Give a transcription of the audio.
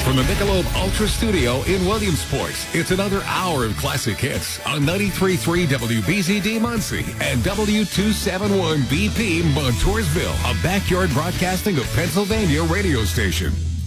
From the Michelob Ultra Studio in Williamsport, it's another hour of classic hits on 93.3 WBZD Muncie and W271BP Montoursville, a backyard broadcasting of Pennsylvania radio station.